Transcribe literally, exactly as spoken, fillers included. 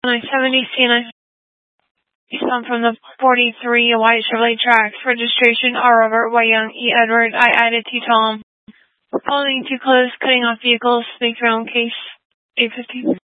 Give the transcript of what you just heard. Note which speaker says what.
Speaker 1: nine seventy C nine. Some from the forty-three, a white Chevrolet Trax, registration R. Robert Y. Young, E. Edward, I. Added T. Tom. Following too close, cutting off vehicles, make your own case. eight fifteen.